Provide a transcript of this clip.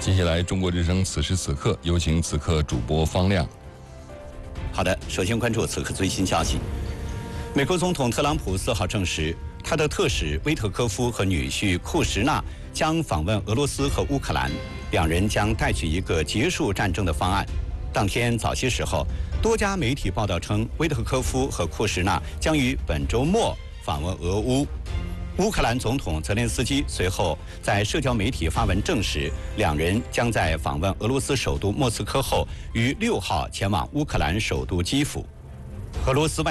接下来，中国之声此时此刻，有请此刻主播方亮。 好的，首先关注此刻最新消息。美国总统特朗普4号证实，他的特使威特科夫和女婿库什纳将访问俄罗斯和乌克兰，两人将带去一个结束战争的方案。当天早些时候，多家媒体报道称，威特科夫和库什纳将于本周末访问俄乌。乌克兰总统泽连斯基随后在社交媒体发文证实，两人将在访问俄罗斯首都莫斯科后，于6号前往乌克兰首都基辅。俄罗斯